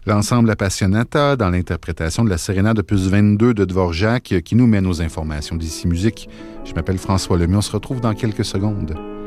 L'ensemble Appassionata dans l'interprétation de la sérénade opus 22 de Dvorak qui nous mène aux informations d'Ici Musique. Je m'appelle François Lemieux. On se retrouve dans quelques secondes.